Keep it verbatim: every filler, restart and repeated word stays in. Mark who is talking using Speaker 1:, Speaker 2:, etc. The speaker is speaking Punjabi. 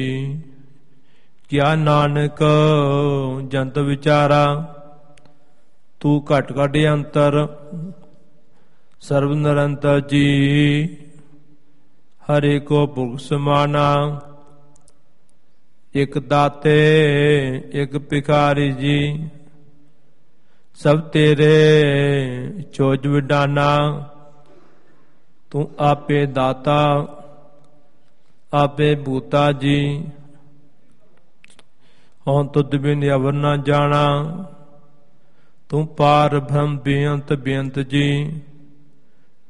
Speaker 1: ਕਿਆ ਨਾਨਕ ਜੰਤ ਵਿਚਾਰਾ, ਤੂੰ ਘਟ ਘਟ ਅੰਤਰ ਸਰਬ ਨਿਰੰਤਰ ਜੀ। ਹਰੇ ਕੋ ਪੁਰਖ ਸਮਾਨਾ, ਇਕ ਦਾਤੇ ਇਕ ਭਿਖਾਰੀ ਜੀ। ਸਭ ਤੇਰੇ ਚੋਜ ਵਿਡਾਨਾ, ਤੂੰ ਆਪੇ ਦਾਤਾ ਆਪੇ ਭੂਤਾ ਜੀ। ਹੁਣ ਤੁਧ ਬਿਨ ਅਵਰ ਨਾ ਜਾਣਾ, ਤੂੰ ਪਾਰ ਬ੍ਰਹਮ ਬੇਅੰਤ ਬੇਅੰਤ ਜੀ।